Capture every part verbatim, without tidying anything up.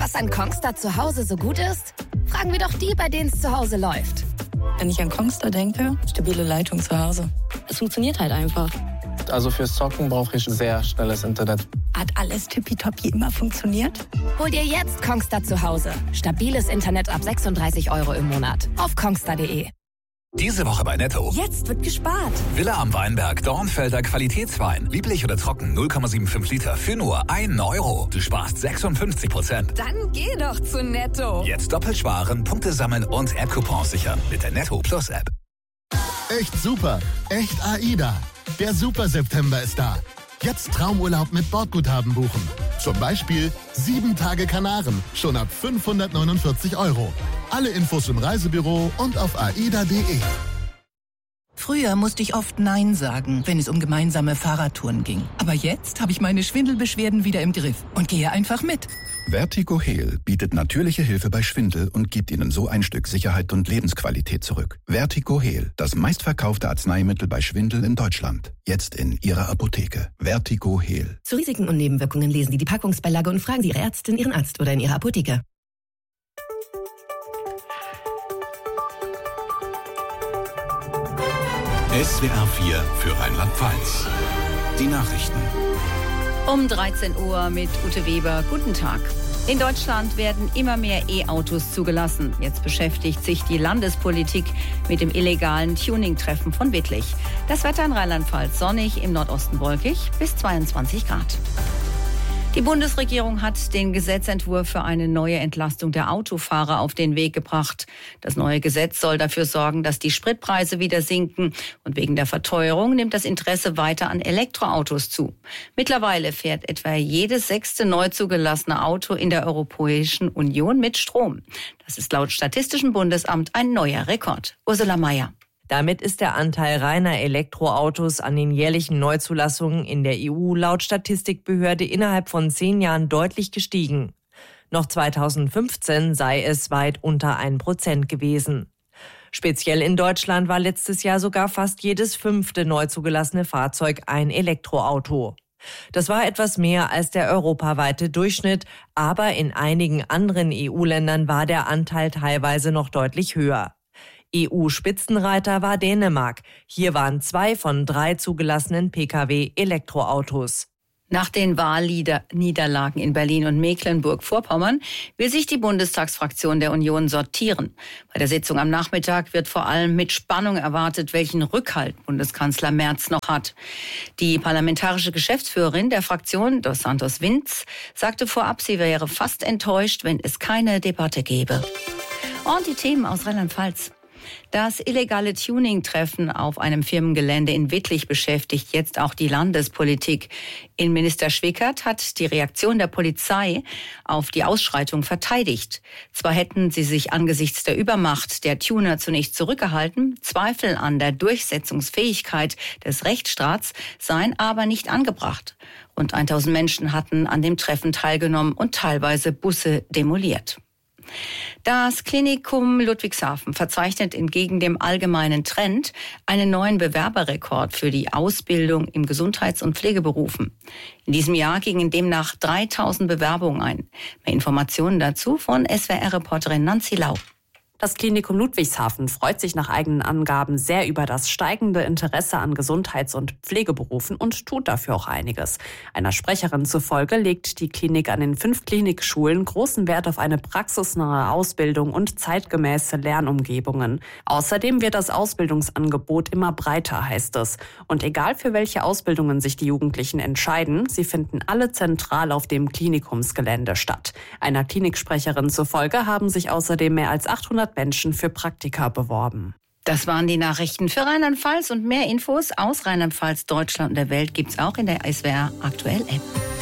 Was an Kongstar zu Hause so gut ist? Fragen wir doch die, bei denen es zu Hause läuft. Wenn ich an Kongstar denke, stabile Leitung zu Hause. Es funktioniert halt einfach. Also fürs Zocken brauche ich sehr schnelles Internet. Hat alles tippitoppi immer funktioniert? Hol dir jetzt Kongstar zu Hause. Stabiles Internet ab sechsunddreißig Euro im Monat. Auf kongstar punkt de. Diese Woche bei Netto. Jetzt wird gespart. Villa am Weinberg, Dornfelder Qualitätswein. Lieblich oder trocken, null Komma fünfundsiebzig Liter für nur einen Euro. Du sparst sechsundfünfzig Prozent. Dann geh doch zu Netto. Jetzt doppelt sparen, Punkte sammeln und App-Coupons sichern mit der Netto Plus App. Echt super. Echt AIDA. Der Super September ist da. Jetzt Traumurlaub mit Bordguthaben buchen. Zum Beispiel sieben Tage Kanaren, schon ab fünfhundertneunundvierzig Euro. Alle Infos im Reisebüro und auf aida punkt de. Früher musste ich oft Nein sagen, wenn es um gemeinsame Fahrradtouren ging. Aber jetzt habe ich meine Schwindelbeschwerden wieder im Griff und gehe einfach mit. Vertigo Heal bietet natürliche Hilfe bei Schwindel und gibt Ihnen so ein Stück Sicherheit und Lebensqualität zurück. Vertigo Heal, das meistverkaufte Arzneimittel bei Schwindel in Deutschland. Jetzt in Ihrer Apotheke. Vertigo Heal. Zu Risiken und Nebenwirkungen lesen Sie die Packungsbeilage und fragen Sie Ihre Ärztin, Ihren Arzt oder in Ihrer Apotheke. S W R vier für Rheinland-Pfalz. Die Nachrichten. Um dreizehn Uhr mit Ute Weber. Guten Tag. In Deutschland werden immer mehr E-Autos zugelassen. Jetzt beschäftigt sich die Landespolitik mit dem illegalen Tuning-Treffen von Wittlich. Das Wetter in Rheinland-Pfalz sonnig, im Nordosten wolkig bis zweiundzwanzig Grad. Die Bundesregierung hat den Gesetzentwurf für eine neue Entlastung der Autofahrer auf den Weg gebracht. Das neue Gesetz soll dafür sorgen, dass die Spritpreise wieder sinken. Und wegen der Verteuerung nimmt das Interesse weiter an Elektroautos zu. Mittlerweile fährt etwa jedes sechste neu zugelassene Auto in der Europäischen Union mit Strom. Das ist laut Statistischem Bundesamt ein neuer Rekord. Ursula Mayer. Damit ist der Anteil reiner Elektroautos an den jährlichen Neuzulassungen in der E U laut Statistikbehörde innerhalb von zehn Jahren deutlich gestiegen. Noch zweitausendfünfzehn sei es weit unter ein Prozent gewesen. Speziell in Deutschland war letztes Jahr sogar fast jedes fünfte neu zugelassene Fahrzeug ein Elektroauto. Das war etwas mehr als der europaweite Durchschnitt, aber in einigen anderen E U-Ländern war der Anteil teilweise noch deutlich höher. E U-Spitzenreiter war Dänemark. Hier waren zwei von drei zugelassenen Pkw Elektroautos. Nach den Wahlniederlagen in Berlin und Mecklenburg-Vorpommern will sich die Bundestagsfraktion der Union sortieren. Bei der Sitzung am Nachmittag wird vor allem mit Spannung erwartet, welchen Rückhalt Bundeskanzler Merz noch hat. Die parlamentarische Geschäftsführerin der Fraktion, Dos Santos Vinz, sagte vorab, sie wäre fast enttäuscht, wenn es keine Debatte gäbe. Und die Themen aus Rheinland-Pfalz. Das illegale Tuning-Treffen auf einem Firmengelände in Wittlich beschäftigt jetzt auch die Landespolitik. Innenminister Schwickert hat die Reaktion der Polizei auf die Ausschreitung verteidigt. Zwar hätten sie sich angesichts der Übermacht der Tuner zunächst zurückgehalten, Zweifel an der Durchsetzungsfähigkeit des Rechtsstaats seien aber nicht angebracht. Rund tausend Menschen hatten an dem Treffen teilgenommen und teilweise Busse demoliert. Das Klinikum Ludwigshafen verzeichnet entgegen dem allgemeinen Trend einen neuen Bewerberrekord für die Ausbildung im Gesundheits- und Pflegeberufen. In diesem Jahr gingen demnach dreitausend Bewerbungen ein. Mehr Informationen dazu von S W R-Reporterin Nancy Lau. Das Klinikum Ludwigshafen freut sich nach eigenen Angaben sehr über das steigende Interesse an Gesundheits- und Pflegeberufen und tut dafür auch einiges. Einer Sprecherin zufolge legt die Klinik an den fünf Klinikschulen großen Wert auf eine praxisnahe Ausbildung und zeitgemäße Lernumgebungen. Außerdem wird das Ausbildungsangebot immer breiter, heißt es. Und egal für welche Ausbildungen sich die Jugendlichen entscheiden, sie finden alle zentral auf dem Klinikumsgelände statt. Einer Kliniksprecherin zufolge haben sich außerdem mehr als achthundert Menschen für Praktika beworben. Das waren die Nachrichten für Rheinland-Pfalz und mehr Infos aus Rheinland-Pfalz, Deutschland und der Welt gibt's auch in der S W R Aktuell App.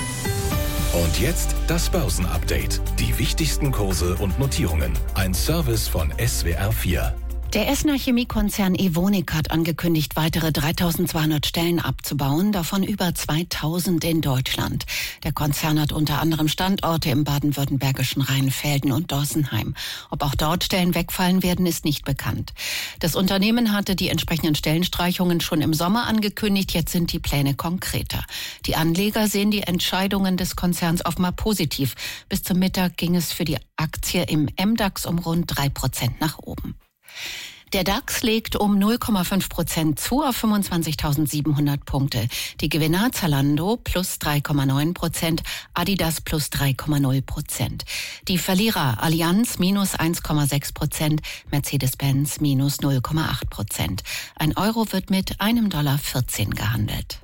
Und jetzt das Börsenupdate. Die wichtigsten Kurse und Notierungen. Ein Service von S W R vier. Der Essener Chemiekonzern Evonik hat angekündigt, weitere dreitausendzweihundert Stellen abzubauen, davon über zweitausend in Deutschland. Der Konzern hat unter anderem Standorte im baden-württembergischen Rheinfelden und Dossenheim. Ob auch dort Stellen wegfallen werden, ist nicht bekannt. Das Unternehmen hatte die entsprechenden Stellenstreichungen schon im Sommer angekündigt, jetzt sind die Pläne konkreter. Die Anleger sehen die Entscheidungen des Konzerns offenbar positiv. Bis zum Mittag ging es für die Aktie im M DAX um rund drei Prozent nach oben. Der DAX legt um null Komma fünf Prozent zu auf fünfundzwanzigtausendsiebenhundert Punkte. Die Gewinner Zalando plus drei Komma neun Prozent, Adidas plus drei Komma null Prozent. Die Verlierer Allianz minus eins Komma sechs Prozent, Mercedes-Benz minus null Komma acht Prozent. Ein Euro wird mit einem Dollar vierzehn gehandelt.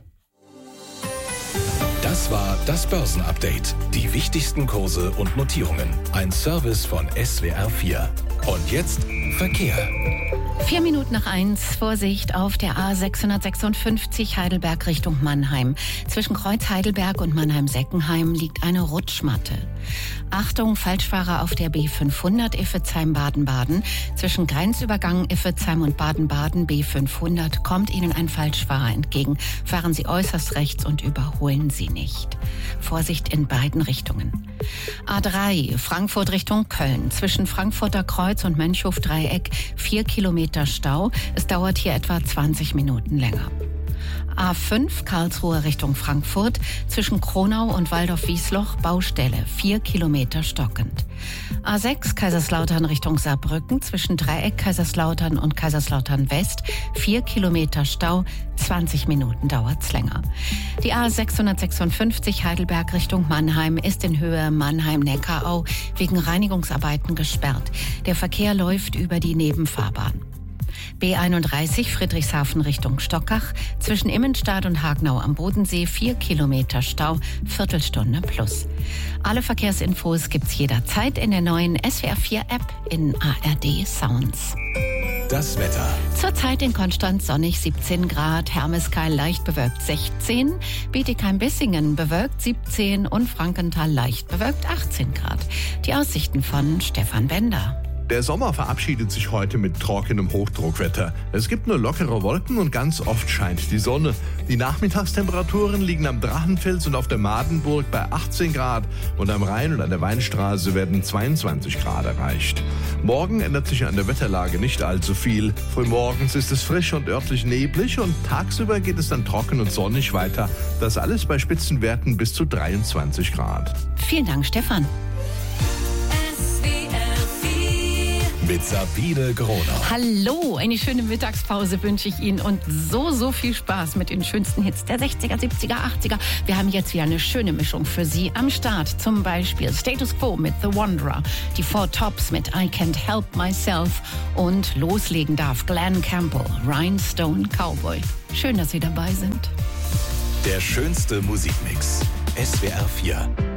Das war das Börsenupdate. Die wichtigsten Kurse und Notierungen. Ein Service von S W R vier. Und jetzt Verkehr. Vier Minuten nach eins, Vorsicht auf der A sechshundertsechsundfünfzig Heidelberg Richtung Mannheim. Zwischen Kreuz Heidelberg und Mannheim-Seckenheim liegt eine Rutschmatte. Achtung, Falschfahrer auf der B fünfhundert Iffezheim-Baden-Baden. Zwischen Grenzübergang Iffezheim und Baden-Baden B fünfhundert kommt Ihnen ein Falschfahrer entgegen. Fahren Sie äußerst rechts und überholen Sie nicht. Vorsicht in beiden Richtungen. A drei, Frankfurt Richtung Köln. Zwischen Frankfurter Kreuz und Mönchhof-Dreieck vier Kilometer Stau. Es dauert hier etwa zwanzig Minuten länger. A fünf, Karlsruhe Richtung Frankfurt. Zwischen Kronau und Waldorf-Wiesloch Baustelle, vier Kilometer stockend. A sechs, Kaiserslautern Richtung Saarbrücken. Zwischen Dreieck Kaiserslautern und Kaiserslautern West, vier Kilometer Stau, zwanzig Minuten dauert's länger. Die A sechshundertsechsundfünfzig Heidelberg Richtung Mannheim ist in Höhe Mannheim-Neckarau wegen Reinigungsarbeiten gesperrt. Der Verkehr läuft über die Nebenfahrbahn. B einunddreißig Friedrichshafen Richtung Stockach. Zwischen Immenstadt und Hagenau am Bodensee vier Kilometer Stau, Viertelstunde plus. Alle Verkehrsinfos gibt's jederzeit in der neuen S W R vier App in A R D Sounds. Das Wetter. Zurzeit in Konstanz sonnig siebzehn Grad, Hermeskeil leicht bewölkt sechzehn, Bietigheim-Bissingen bewölkt siebzehn und Frankenthal leicht bewölkt achtzehn Grad. Die Aussichten von Stefan Bender. Der Sommer verabschiedet sich heute mit trockenem Hochdruckwetter. Es gibt nur lockere Wolken und ganz oft scheint die Sonne. Die Nachmittagstemperaturen liegen am Drachenfels und auf der Madenburg bei achtzehn Grad und am Rhein und an der Weinstraße werden zweiundzwanzig Grad erreicht. Morgen ändert sich an der Wetterlage nicht allzu viel. Frühmorgens ist es frisch und örtlich neblig und tagsüber geht es dann trocken und sonnig weiter. Das alles bei Spitzenwerten bis zu dreiundzwanzig Grad. Vielen Dank, Stefan. Mit Sabine Gronau. Hallo, eine schöne Mittagspause wünsche ich Ihnen und so, so viel Spaß mit den schönsten Hits der sechziger, siebziger, achtziger. Wir haben jetzt wieder eine schöne Mischung für Sie am Start. Zum Beispiel Status Quo mit The Wanderer, die Four Tops mit I Can't Help Myself und loslegen darf Glenn Campbell, Rhinestone Cowboy. Schön, dass Sie dabei sind. Der schönste Musikmix. S W R vier.